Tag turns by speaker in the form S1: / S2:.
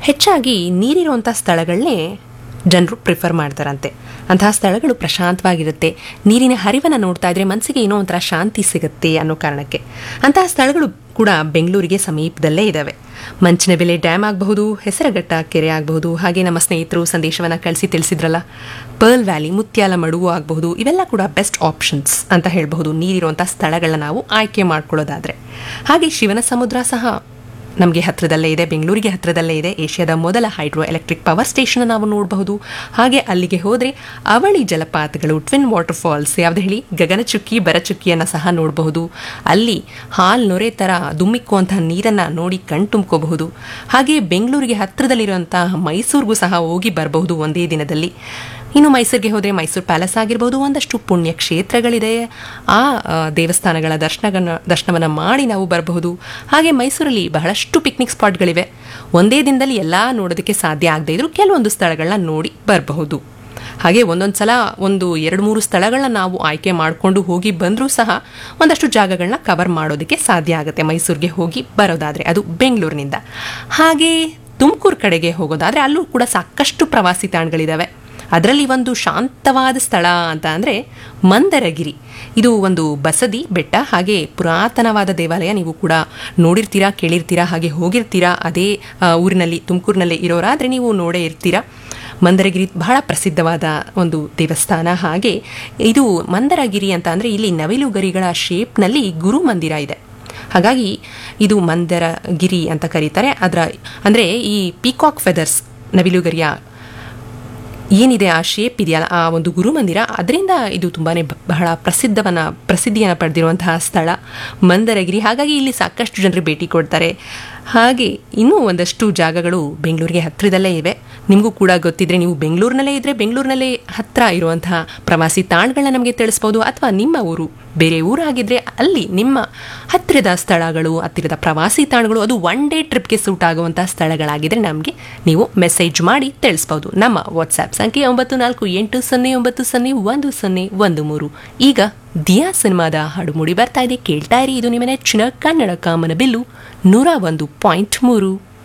S1: ಹೆಚ್ಚಾಗಿ ನೀರಿರುವಂಥ ಸ್ಥಳಗಳನ್ನೇ ಜನರು ಪ್ರಿಫರ್ ಮಾಡ್ತಾರಂತೆ. ಅಂತಹ ಸ್ಥಳಗಳು ಪ್ರಶಾಂತವಾಗಿರುತ್ತೆ, ನೀರಿನ ಹರಿವನ್ನು ನೋಡ್ತಾ ಇದ್ರೆ ಮನಸ್ಸಿಗೆ ಏನೋ ಒಂಥರ ಶಾಂತಿ ಸಿಗುತ್ತೆ ಅನ್ನೋ ಕಾರಣಕ್ಕೆ ಅಂತಹ ಸ್ಥಳಗಳು ಕೂಡ ಬೆಂಗಳೂರಿಗೆ ಸಮೀಪದಲ್ಲೇ ಇದ್ದಾವೆ. ಮಂಚಿನ ಬೆಲೆ ಡ್ಯಾಮ್ ಆಗಬಹುದು, ಹೆಸರಘಟ್ಟ ಕೆರೆ ಆಗಬಹುದು, ಹಾಗೆ ನಮ್ಮ ಸ್ನೇಹಿತರು ಸಂದೇಶವನ್ನು ಕಳಿಸಿ ತಿಳಿಸಿದ್ರಲ್ಲ ಪರ್ಲ್ ವ್ಯಾಲಿ, ಮುತ್ಯಾಲ ಮಡುವು ಆಗಬಹುದು. ಇವೆಲ್ಲ ಕೂಡ ಬೆಸ್ಟ್ ಆಪ್ಷನ್ಸ್ ಅಂತ ಹೇಳಬಹುದು ನೀರಿರುವಂಥ ಸ್ಥಳಗಳನ್ನ ನಾವು ಆಯ್ಕೆ ಮಾಡ್ಕೊಳ್ಳೋದಾದರೆ. ಹಾಗೆ ಶಿವನ ಸಮುದ್ರ ಸಹ ನಮಗೆ ಹತ್ತಿರದಲ್ಲೇ ಇದೆ, ಬೆಂಗಳೂರಿಗೆ ಹತ್ತಿರದಲ್ಲೇ ಇದೆ. ಏಷ್ಯಾದ ಮೊದಲ ಹೈಡ್ರೋ ಎಲೆಕ್ಟ್ರಿಕ್ ಪವರ್ ಸ್ಟೇಷನ್ ನಾವು ನೋಡಬಹುದು. ಹಾಗೆ ಅಲ್ಲಿಗೆ ಹೋದರೆ ಅವಳಿ ಜಲಪಾತಗಳು, ಟ್ವಿನ್ ವಾಟರ್ ಫಾಲ್ಸ್, ಯಾವ್ದು ಹೇಳಿ ಗಗನಚುಕ್ಕಿ ಬರಚುಕ್ಕಿಯನ್ನು ಸಹ ನೋಡಬಹುದು. ಅಲ್ಲಿ ಹಾಲ್ ನೊರೆ ಥರ ದುಮ್ಮಿಕ್ಕುವಂತಹ ನೀರನ್ನು ನೋಡಿ ಕಣ್ತುಂಬ್ಕೋಬಹುದು. ಹಾಗೆ ಬೆಂಗಳೂರಿಗೆ ಹತ್ತಿರದಲ್ಲಿರುವಂತಹ ಮೈಸೂರಿಗೂ ಸಹ ಹೋಗಿ ಬರಬಹುದು ಒಂದೇ ದಿನದಲ್ಲಿ. ಇನ್ನು ಮೈಸೂರಿಗೆ ಹೋದರೆ ಮೈಸೂರು ಪ್ಯಾಲೇಸ್ ಆಗಿರ್ಬೋದು, ಒಂದಷ್ಟು ಪುಣ್ಯ ಕ್ಷೇತ್ರಗಳಿದೆ, ಆ ದೇವಸ್ಥಾನಗಳ ದರ್ಶನವನ್ನು ಮಾಡಿ ನಾವು ಬರಬಹುದು. ಹಾಗೆ ಮೈಸೂರಲ್ಲಿ ಬಹಳಷ್ಟು ಪಿಕ್ನಿಕ್ ಸ್ಪಾಟ್ಗಳಿವೆ. ಒಂದೇ ದಿನದಲ್ಲಿ ಎಲ್ಲ ನೋಡೋದಕ್ಕೆ ಸಾಧ್ಯ ಆಗದೇ ಇದ್ರೂ ಕೆಲವೊಂದು ಸ್ಥಳಗಳನ್ನ ನೋಡಿ ಬರಬಹುದು. ಹಾಗೆ ಒಂದೊಂದು ಸಲ 1-2-3 ಸ್ಥಳಗಳನ್ನ ನಾವು ಆಯ್ಕೆ ಮಾಡಿಕೊಂಡು ಹೋಗಿ ಬಂದರೂ ಸಹ ಒಂದಷ್ಟು ಜಾಗಗಳನ್ನ ಕವರ್ ಮಾಡೋದಕ್ಕೆ ಸಾಧ್ಯ ಆಗುತ್ತೆ ಮೈಸೂರಿಗೆ ಹೋಗಿ ಬರೋದಾದರೆ, ಅದು ಬೆಂಗಳೂರಿನಿಂದ. ಹಾಗೆ ತುಮಕೂರು ಕಡೆಗೆ ಹೋಗೋದಾದರೆ ಅಲ್ಲೂ ಕೂಡ ಸಾಕಷ್ಟು ಪ್ರವಾಸಿ ತಾಣಗಳಿದ್ದಾವೆ. ಅದರಲ್ಲಿ ಒಂದು ಶಾಂತವಾದ ಸ್ಥಳ ಅಂತ ಅಂದರೆ ಮಂದರಗಿರಿ. ಇದು ಒಂದು ಬಸದಿ ಬೆಟ್ಟ, ಹಾಗೆ ಪುರಾತನವಾದ ದೇವಾಲಯ. ನೀವು ಕೂಡ ನೋಡಿರ್ತೀರಾ, ಕೇಳಿರ್ತೀರಾ, ಹಾಗೆ ಹೋಗಿರ್ತೀರಾ. ಅದೇ ಊರಿನಲ್ಲಿ ತುಮಕೂರಿನಲ್ಲೇ ಇರೋರಾದರೆ ನೀವು ನೋಡೇ ಇರ್ತೀರಾ. ಮಂದರಗಿರಿ ಬಹಳ ಪ್ರಸಿದ್ಧವಾದ ಒಂದು ದೇವಸ್ಥಾನ. ಹಾಗೆ ಇದು ಮಂದರಗಿರಿ ಅಂತ ಅಂದರೆ ಇಲ್ಲಿ ನವಿಲುಗರಿಗಳ ಶೇಪ್ನಲ್ಲಿ ಗುರು ಮಂದಿರ ಇದೆ. ಹಾಗಾಗಿ ಇದು ಮಂದರಗಿರಿ ಅಂತ ಕರೀತಾರೆ. ಅದರ ಅಂದರೆ ಈ ಪೀಕಾಕ್ ಫೆದರ್ಸ್, ನವಿಲುಗರಿಯ ಏನಿದೆ ಆ ಶೇಪ್ ಇದೆಯಲ್ಲ, ಆ ಒಂದು ಗುರುಮಂದಿರ, ಅದರಿಂದ ಇದು ತುಂಬಾ ಬಹಳ ಪ್ರಸಿದ್ಧಿಯನ್ನು ಪಡೆದಿರುವಂತಹ ಸ್ಥಳ ಮಂದರಗಿರಿ. ಹಾಗಾಗಿ ಇಲ್ಲಿ ಸಾಕಷ್ಟು ಜನರು ಭೇಟಿ ಕೊಡ್ತಾರೆ. ಹಾಗೆ ಇನ್ನೂ ಒಂದಷ್ಟು ಜಾಗಗಳು ಬೆಂಗಳೂರಿಗೆ ಹತ್ತಿರದಲ್ಲೇ ಇವೆ. ನಿಮಗೂ ಕೂಡ ಗೊತ್ತಿದ್ರೆ, ನೀವು ಬೆಂಗಳೂರಿನಲ್ಲೇ ಇದ್ದರೆ ಬೆಂಗಳೂರಿನಲ್ಲೇ ಹತ್ತಿರ ಇರುವಂತಹ ಪ್ರವಾಸಿ ತಾಣಗಳನ್ನ ನಮಗೆ ತಿಳಿಸ್ಬೋದು. ಅಥವಾ ನಿಮ್ಮ ಊರು ಬೇರೆ ಊರಾಗಿದ್ದರೆ ಅಲ್ಲಿ ನಿಮ್ಮ ಹತ್ತಿರದ ಸ್ಥಳಗಳು, ಹತ್ತಿರದ ಪ್ರವಾಸಿ ತಾಣಗಳು, ಅದು ಒನ್ ಡೇ ಟ್ರಿಪ್ಗೆ ಸೂಟ್ ಆಗುವಂತಹ ಸ್ಥಳಗಳಾಗಿದ್ದರೆ ನಮಗೆ ನೀವು ಮೆಸೇಜ್ ಮಾಡಿ ತಿಳಿಸ್ಬೋದು. ನಮ್ಮ ವಾಟ್ಸ್ಆ್ಯಪ್ ಸಂಖ್ಯೆ 9480901013. ಈಗ ದಿಯಾ ಸಿನಿಮಾದ ಹಾಡು ಮೂಡಿ ಬರ್ತಾ ಇದೆ, ಕೇಳ್ತಾ ಇರಿ. ಇದು ನಿಮ್ಮ ನೆಚ್ಚಿನ ಕನ್ನಡ ಕಾಮನಬಿಲ್ಲು 101.3.